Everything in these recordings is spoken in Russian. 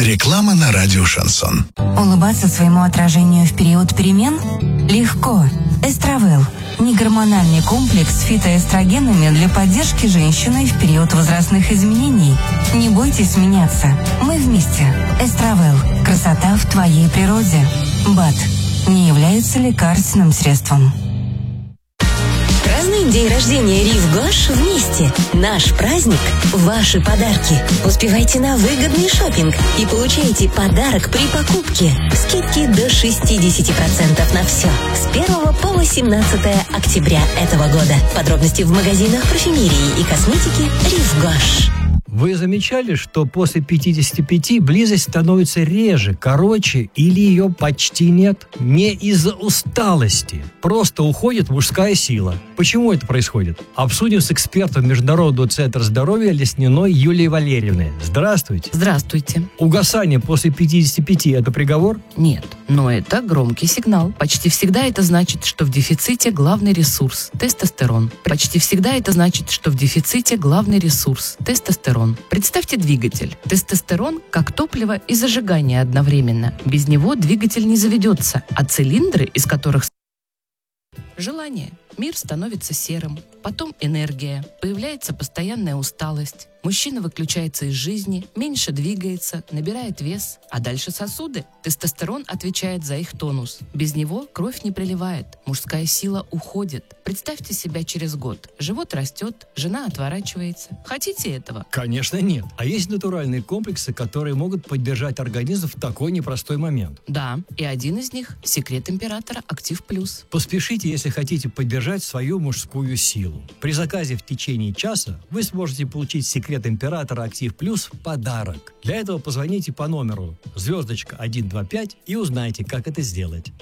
Реклама на радио «Шансон». Улыбаться своему отражению в период перемен? Легко. Эстравел. Негормональный комплекс с фитоэстрогенами для поддержки женщины в период возрастных изменений. Не бойтесь меняться. Мы вместе. Эстравел. Красота в твоей природе. БАД. Не является лекарственным средством. Празднуем день рождения Рив Гош вместе. Наш праздник – ваши подарки. Успевайте на выгодный шопинг и получайте подарок при покупке. Скидки до 60% на все. С 1 по 18 октября этого года. Подробности в магазинах парфюмерии и косметики Рив Гош. Вы замечали, что после 55 близость становится реже, короче или ее почти нет? Не из-за усталости. Просто уходит мужская сила. Почему это происходит? Обсудим с экспертом Международного центра здоровья Лесниной Юлией Валерьевной. Здравствуйте. Здравствуйте. Угасание после 55 – это приговор? Нет, но это громкий сигнал. Почти всегда это значит, что в дефиците главный ресурс – тестостерон. Почти всегда это значит, что в дефиците главный ресурс – тестостерон. Представьте двигатель. Тестостерон как топливо и зажигание одновременно. Без него двигатель не заведется, а цилиндры, из которых желание, мир становится серым, потом энергия, появляется постоянная усталость, мужчина выключается из жизни, меньше двигается, набирает вес, а дальше сосуды. Тестостерон отвечает за их тонус. Без него кровь не приливает, мужская сила уходит. Представьте себя через год. Живот растет, жена отворачивается. Хотите этого? Конечно, нет. А есть натуральные комплексы, которые могут поддержать организм в такой непростой момент. Да, и один из них – секрет императора Актив Плюс. Поспешите, если хотите поддержать свою мужскую силу. При заказе в течение часа вы сможете получить секрет императора Актив Плюс в подарок. Для этого позвоните по номеру *125 и узнайте, как это сделать.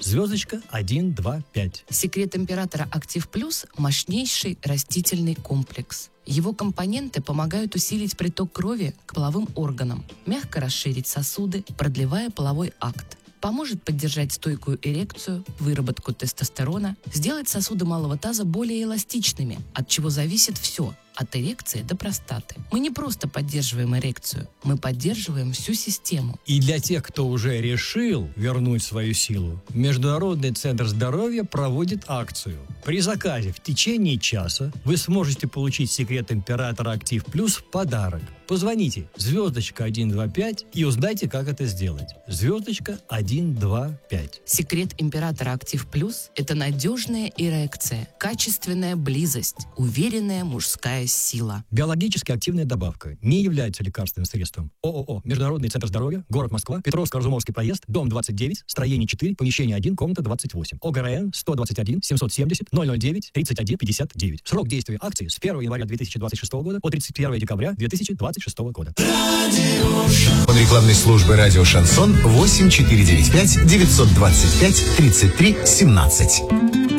*125. Секрет императора Актив Плюс – мощнейший растительный комплекс. Его компоненты помогают усилить приток крови к половым органам, мягко расширить сосуды, продлевая половой акт. Поможет поддержать стойкую эрекцию, выработку тестостерона, сделать сосуды малого таза более эластичными, от чего зависит все, от эрекции до простаты. Мы не просто поддерживаем эрекцию, мы поддерживаем всю систему. И для тех, кто уже решил вернуть свою силу, Международный центр здоровья проводит акцию. При заказе в течение часа вы сможете получить секрет императора Актив Плюс в подарок. Позвоните *125 и узнайте, как это сделать. *125. Секрет императора Актив Плюс – это надежная эрекция, качественная близость, уверенная мужская сила. Биологически активная добавка не является лекарственным средством. ООО «Международный центр здоровья», город Москва, Петровско-Разумовский проезд, дом 29, строение 4, помещение 1, комната 28. ОГРН 121 770 009 31 59. Срок действия акции с 1 января 2026 года по 31 декабря 2026 года. Под рекламной службой радио «Шансон» 8495 925 33 17.